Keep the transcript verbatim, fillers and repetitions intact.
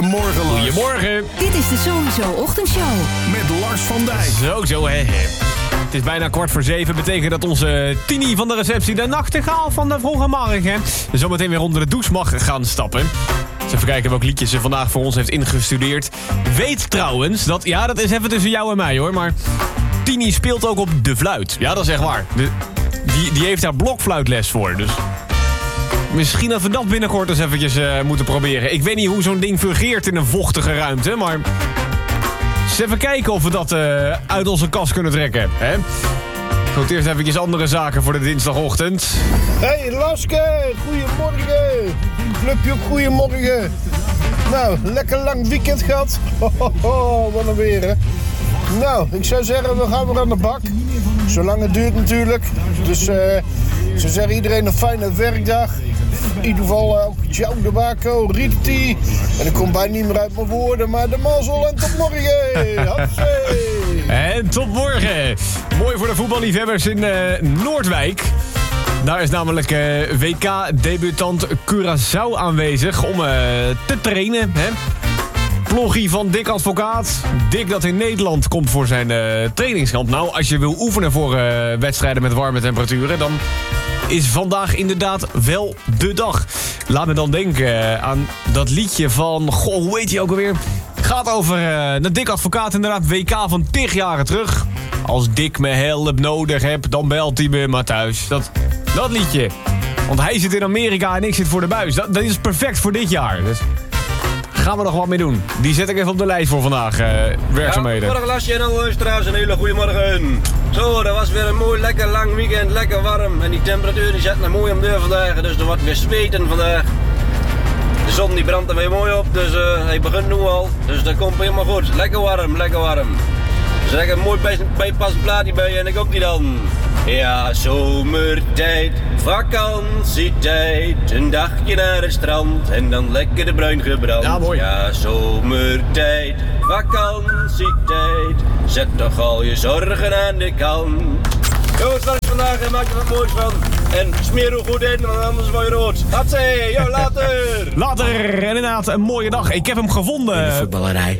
Goedemorgen, Lars. Goedemorgen. Dit is de Sowieso Ochtendshow. Met Lars van Dijk. Zo, zo, hè, hè. Het is bijna kwart voor zeven. Betekent dat onze Tini van de receptie, de nachtegaal van de vroege morgen, zometeen weer onder de douche mag gaan stappen. Dus even kijken welk liedje ze vandaag voor ons heeft ingestudeerd. Weet trouwens dat, ja, dat is even tussen jou en mij hoor, maar Tini speelt ook op de fluit. Ja, dat is echt waar. De, die, die heeft daar blokfluitles voor, dus misschien dat we dat binnenkort eens eventjes uh, moeten proberen. Ik weet niet hoe zo'n ding fungeert in een vochtige ruimte, maar eens even kijken of we dat uh, uit onze kast kunnen trekken. Hè? Goed, eerst eventjes andere zaken voor de dinsdagochtend. Hey Laske, goedemorgen. Clubje, goedemorgen. Nou, lekker lang weekend gehad. Ho, ho, ho, wat een weer, hè. Nou, ik zou zeggen, we gaan weer aan de bak. Zolang het duurt natuurlijk. Dus uh, ik zou zeggen, iedereen een fijne werkdag. In ieder geval uh, ook Ciao de Baco, Riti. En ik kom bijna niet meer uit mijn woorden, maar de mazzel en tot morgen. Hatsé. En tot morgen. Mooi voor de voetballiefhebbers in uh, Noordwijk. Daar is namelijk uh, W K-debutant Curaçao aanwezig om uh, te trainen. Hè? Ploggie van Dick Advocaat. Dick dat in Nederland komt voor zijn uh, trainingskamp. Nou, als je wil oefenen voor uh, wedstrijden met warme temperaturen, dan is vandaag inderdaad wel de dag. Laat me dan denken uh, aan dat liedje van, goh, hoe heet hij ook alweer? Het gaat over uh, de Dick Advocaat, inderdaad, W K van tig jaren terug. Als Dick me hulp nodig heb, dan belt hij me maar thuis. Dat, dat liedje. Want hij zit in Amerika en ik zit voor de buis. Dat, dat is perfect voor dit jaar. Dus gaan we nog wat mee doen. Die zet ik even op de lijst voor vandaag, uh, werkzaamheden. Ja, goedemorgen Lasje en alle luisteraars, een hele goede morgen. Zo, dat was weer een mooi lekker lang weekend, lekker warm. En die temperatuur die zet nog mooi omdeur vandaag, dus er wordt weer zweten vandaag. De zon die brandt er weer mooi op, dus uh, hij begint nu al. Dus dat komt helemaal goed. Lekker warm, lekker warm. Dus lekker een mooi bijpassend plaatje bij je en ik ook die dan. Ja, zomertijd, vakantietijd, een dagje naar het strand en dan lekker de bruin gebrand. Ja, mooi. Ja, zomertijd, vakantietijd, zet toch al je zorgen aan de kant. Yo, het was vandaag en maak er wat moois van. En smeer hoe goed in, want anders word je rood. Hatsé, yo, later! Later, inderdaad, een mooie dag. Ik heb hem gevonden. In de voetballerij.